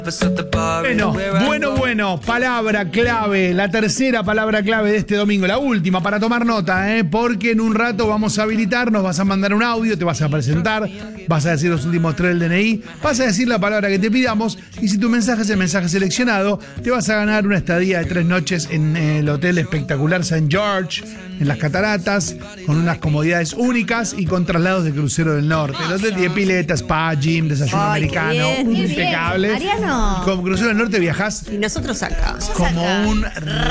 Bueno, palabra clave, la tercera palabra clave de este domingo, la última para tomar nota, porque en un rato vamos a habilitarnos, vas a mandar un audio, te vas a presentar, vas a decir los últimos 3 del DNI, vas a decir la palabra que te pidamos y si tu mensaje es el mensaje seleccionado, te vas a ganar una estadía de 3 noches en el Hotel Espectacular St. George, en las Cataratas, con unas comodidades únicas y con traslados de crucero del norte. El hotel tiene pileta, spa, gym, desayuno americano, impecable. Ariano. Con crucero del norte viajás Y nosotros acá. como un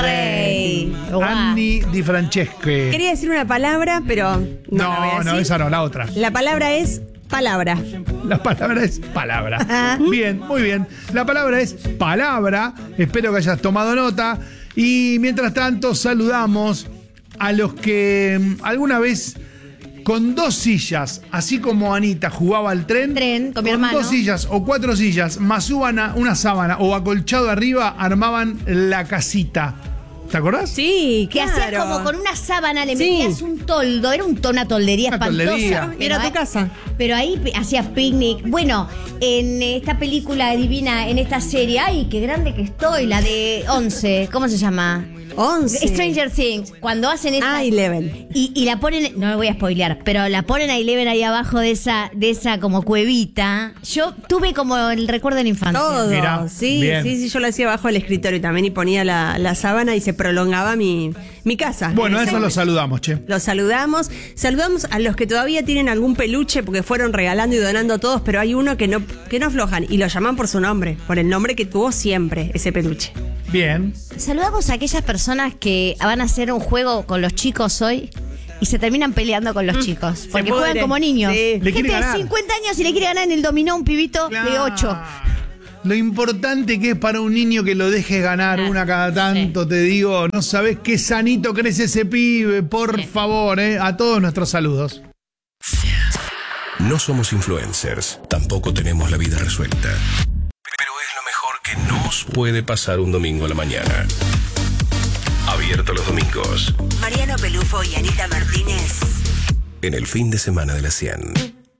rey. Annie Di Franceschi. Quería decir una palabra, pero no la voy a decir. Esa no, la otra. La palabra es palabra. La palabra es palabra. Bien, muy bien. La palabra es palabra. Espero que hayas tomado nota. Y mientras tanto, saludamos a los que alguna vez con 2 sillas, así como Anita jugaba al tren con mi hermano. 2 sillas o 4 sillas, más una sábana o acolchado arriba, armaban la casita. ¿Te acordás? Sí, Que hacías como con una sábana, le metías un toldo, era una toldería Una espantosa. toldería. Era tu casa. Pero ahí hacías picnic. Bueno, en esta película divina, en esta serie, ¡ay, qué grande que estoy! La de 11, ¿cómo se llama? 11. Stranger Things, cuando hacen esa... 11. Y la ponen, no me voy a spoilear, pero la ponen a Eleven ahí abajo de esa como cuevita. Yo tuve como el recuerdo de la infancia. Todo. Mirá, Sí, bien. sí, yo lo hacía abajo del escritorio también y ponía la sábana y se prolongaba mi casa. Bueno, a eso lo saludamos, che. Los saludamos a los que todavía tienen algún peluche porque fueron regalando y donando todos, pero hay uno que no aflojan y lo llaman por su nombre, por el nombre que tuvo siempre ese peluche. Bien. Saludamos a aquellas personas que van a hacer un juego con los chicos hoy y se terminan peleando con los chicos. Porque juegan pudren. como niños. Sí. Le quiere Gente de ganar. 50 años y le quiere ganar en el dominó a un pibito de 8. Lo importante que es para un niño que lo dejes ganar una cada tanto, te digo, no sabés qué sanito crece ese pibe, por favor, a todos nuestros saludos. No somos influencers, tampoco tenemos la vida resuelta. Pero es lo mejor que nos puede pasar un domingo a la mañana. Abierto los domingos. Mariano Pelufo y Anita Martínez. En el fin de semana de la 100.